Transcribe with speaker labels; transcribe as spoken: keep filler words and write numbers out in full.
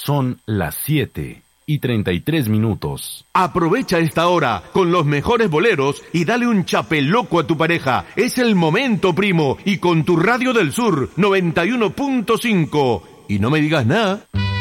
Speaker 1: Son las siete y treinta y tres minutos.
Speaker 2: Aprovecha esta hora con los mejores boleros y dale un chapeloco a tu pareja. Es el momento, primo, y con tu Radio del Sur noventa y uno punto cinco. Y no me digas nada.